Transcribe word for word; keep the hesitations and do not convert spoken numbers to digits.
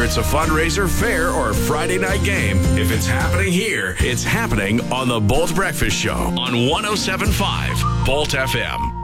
it's a fundraiser, fair, or Friday night game, if it's happening here, it's happening on the Bolt Breakfast Show on one oh seven point five Bolt F M.